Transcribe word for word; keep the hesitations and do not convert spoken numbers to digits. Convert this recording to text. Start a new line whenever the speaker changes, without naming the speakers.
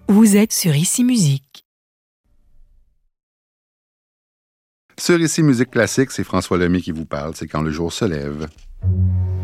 Vous êtes sur Ici Musique.
Sur Ici Musique Classique, c'est François Lemay qui vous parle. C'est quand le jour se lève.